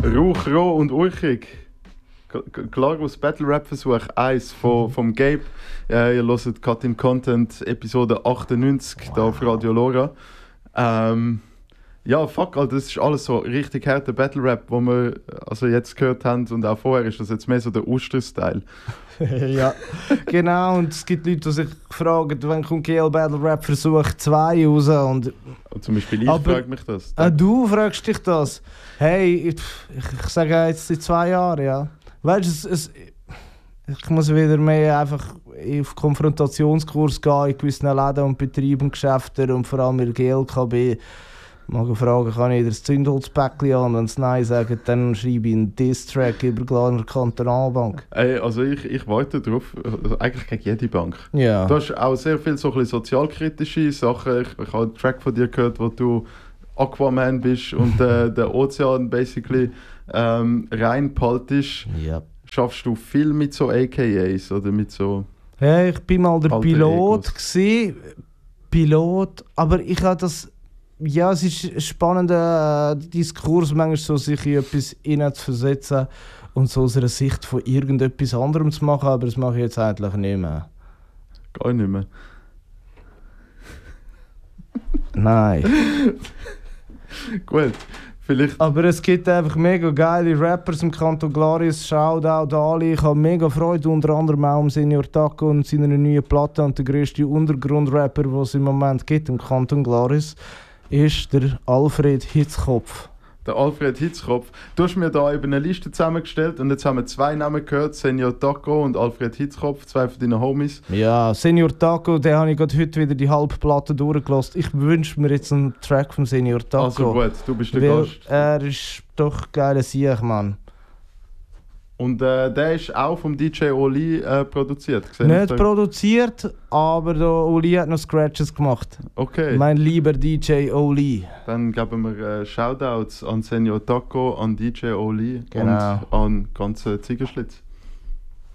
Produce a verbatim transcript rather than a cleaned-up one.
Rauch, roh und urchig. Glarus Battle Rap Versuch eins von, vom Gabe. Äh, ihr hört Cut in Content Episode achtundneunzig wow. Da auf Radio Lora. Ähm, ja, fuck, Alter, das ist alles so richtig harter Battle Rap, wo wir also jetzt gehört haben und auch vorher ist das jetzt mehr so der Oster-Style. Ja, genau. Und es gibt Leute, die sich fragen, wann kommt G L Battle Rap Versuch zwei raus? Und, und zum Beispiel ich aber, frage mich das. Äh, du fragst dich das? Hey, ich, ich, ich sage jetzt in zwei Jahren, ja. Weißt du, es, es, ich muss wieder mehr einfach auf Konfrontationskurs gehen in gewissen Läden und Betrieben und Geschäften und vor allem in der G L K B. Mag ich fragen, kann ich das Zündholzpäckchen an? Wenn sie Nein sagen, dann schreibe ich einen Diss-Track über Glarner Kantonalbank. Ey, also ich, ich warte darauf, also eigentlich gegen jede Bank. Ja. Du hast auch sehr viele so sozialkritische Sachen. Ich, ich habe einen Track von dir gehört, wo du Aquaman bist und äh, den Ozean basically ähm, reinpaltest. Ja. Schaffst du viel mit so A K As oder mit so... Hey, ich bin mal der Pilot gsi, Pilot, aber ich habe das... Ja, es ist ein spannender äh, Diskurs, manchmal so sich in etwas hineinzuversetzen und so aus einer Sicht von irgendetwas anderem zu machen, aber das mache ich jetzt eigentlich nicht mehr. Gar nicht mehr? Nein. Gut, vielleicht... Aber es gibt einfach mega geile Rappers im Kanton Glaris, Shoutout Ali. Ich habe mega Freude, unter anderem auch um Senior Taco und seiner neuen Platte und der grösste Untergrundrapper, den es im Moment gibt im Kanton Glaris, ist der Alfred Hitzkopf. Der Alfred Hitzkopf. Du hast mir da eben eine Liste zusammengestellt und jetzt haben wir zwei Namen gehört, Senior Taco und Alfred Hitzkopf, zwei von deinen Homies. Ja, Senior Taco, den habe ich gerade heute wieder die halbe Platte durchgelassen. Ich wünsche mir jetzt einen Track von Senior Taco. Also gut, du bist der weil Gast. Er ist doch geiler Sieg, Mann. Und äh, der ist auch vom D J Oli äh, produziert. Gesehen Nicht produziert, aber der Oli hat noch Scratches gemacht. Okay. Mein lieber D J Oli. Dann geben wir äh, Shoutouts an Senior Taco, an D J Oli genau. und an ganzen Ziegerschlitz.